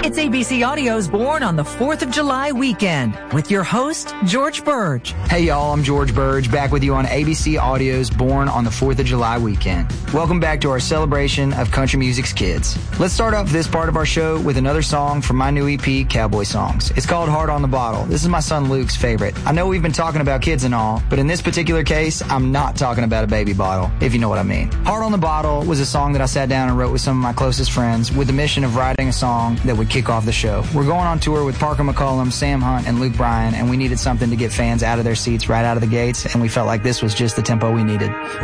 It's ABC Audio's Born on the 4th of July weekend with your host, George Burge. Hey y'all, I'm George Burge, back with you on ABC Audio's Born on the 4th of July weekend. Welcome back to our celebration of country music's kids. Let's start off this part of our show with another song from my new EP, Cowboy Songs. It's called Heart on the Bottle. This is my son Luke's favorite. I know we've been talking about kids and all, but in this particular case, I'm not talking about a baby bottle, if you know what I mean. Heart on the Bottle was a song that I sat down and wrote with some of my closest friends with the mission of writing a song that would kick off the show. We're going on tour with Parker McCollum, Sam Hunt, and Luke Bryan, and we needed something to get fans out of their seats right out of the gates, and we felt like this was just the tempo we needed.